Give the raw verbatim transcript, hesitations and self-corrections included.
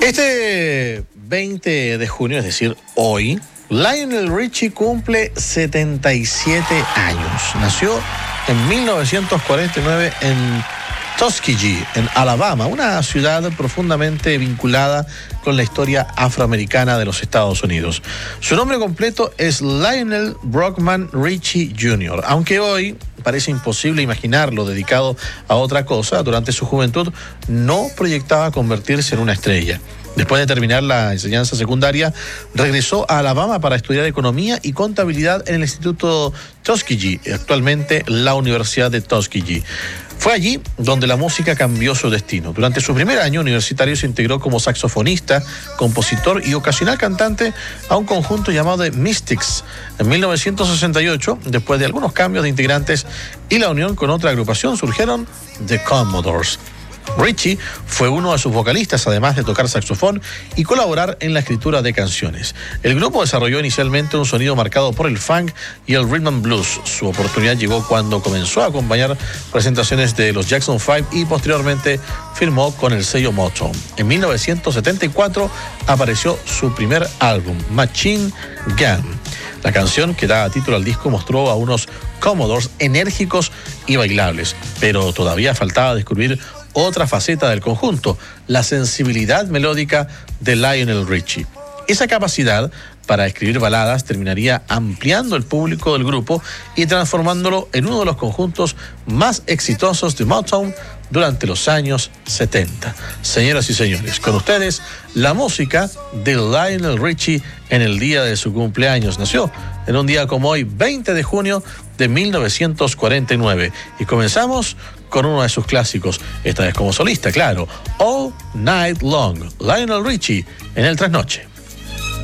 Este veinte de junio, es decir, hoy, Lionel Richie cumple setenta y siete años. Nació en mil novecientos cuarenta y nueve en Tuskegee, en Alabama, una ciudad profundamente vinculada con la historia afroamericana de los Estados Unidos. Su nombre completo es Lionel Brockman Richie junior Aunque hoy parece imposible imaginarlo dedicado a otra cosa, durante su juventud no proyectaba convertirse en una estrella. Después de terminar la enseñanza secundaria, regresó a Alabama para estudiar economía y contabilidad en el Instituto Tuskegee, actualmente la Universidad de Tuskegee. Fue allí donde la música cambió su destino. Durante su primer año universitario se integró como saxofonista, compositor y ocasional cantante a un conjunto llamado The Mystics. En mil novecientos sesenta y ocho, después de algunos cambios de integrantes y la unión con otra agrupación, surgieron The Commodores. Richie fue uno de sus vocalistas, además de tocar saxofón y colaborar en la escritura de canciones. El grupo desarrolló inicialmente un sonido marcado por el funk y el rhythm and blues. Su oportunidad llegó cuando comenzó a acompañar presentaciones de los Jackson Five y posteriormente firmó con el sello Motown. En mil novecientos setenta y cuatro apareció su primer álbum, Machine Gun. La canción que da título al disco mostró a unos Commodores enérgicos y bailables, pero todavía faltaba descubrir otra faceta del conjunto, la sensibilidad melódica de Lionel Richie. Esa capacidad para escribir baladas terminaría ampliando el público del grupo y transformándolo en uno de los conjuntos más exitosos de Motown durante los años setenta. Señoras y señores, con ustedes, la música de Lionel Richie en el día de su cumpleaños. Nació en un día como hoy, veinte de junio de mil novecientos cuarenta y nueve. Y comenzamos con uno de sus clásicos, esta vez como solista, claro, All Night Long, Lionel Richie en el Trasnoche.